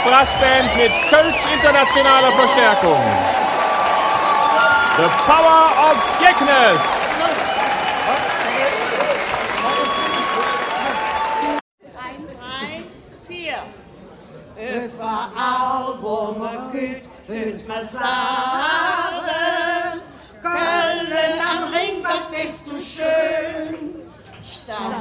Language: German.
Brassband mit Kölsch internationaler Verstärkung. The Power of Jecknes. Überall, wo man geht, hört man sagen, Köln am Ring, was bist du schön.